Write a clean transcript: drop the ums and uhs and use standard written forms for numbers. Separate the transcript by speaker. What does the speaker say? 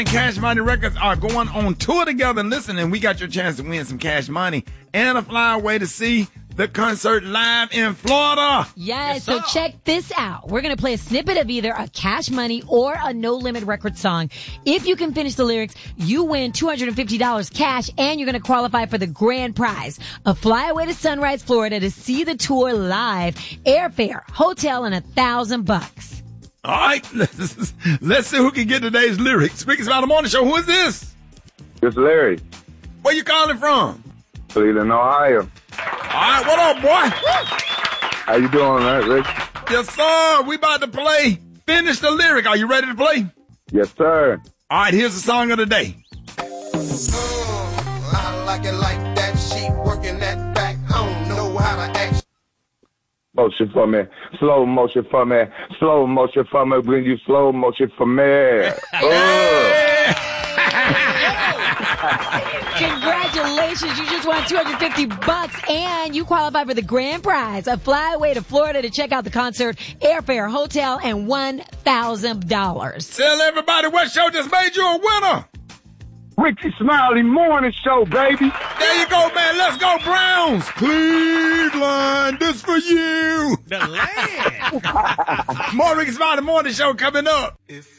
Speaker 1: Cash Money Records are going on tour together. And listen, and we got your chance to win some cash money and a flyaway to see the concert live in Florida.
Speaker 2: Yes, so check this out. We're going to play a snippet of either a Cash Money or a No Limit Record song. If you can finish the lyrics, you win $250 cash, and you're going to qualify for the grand prize, a flyaway to Sunrise, Florida to see the tour live, airfare, hotel, and $1,000.
Speaker 1: All right, let's see who can get today's lyrics. Speaking about the morning show, who is this?
Speaker 3: It's Larry.
Speaker 1: Where you calling from?
Speaker 3: Cleveland, Ohio.
Speaker 1: All right, what up, boy?
Speaker 3: How you doing, Rick?
Speaker 1: Yes, sir. We about to play Finish the Lyric. Are you ready to play?
Speaker 3: Yes, sir.
Speaker 1: All right, here's the song of the day.
Speaker 4: I like it like that. She working that back. I don't know how to act.
Speaker 3: Motion for me. Slow motion for me. Slow motion for me. Bring you slow motion for me.
Speaker 2: Congratulations, you just won $250 and you qualify for the grand prize, a flyaway to Florida to check out the concert, airfare, hotel, and $1,000.
Speaker 1: Tell everybody what show just made you a winner.
Speaker 3: Ricky Smiley Morning Show, baby.
Speaker 1: There you go, man. Let's go, Browns. Cleveland, this for you.
Speaker 5: The land.
Speaker 1: More Ricky Smiley Morning Show coming up.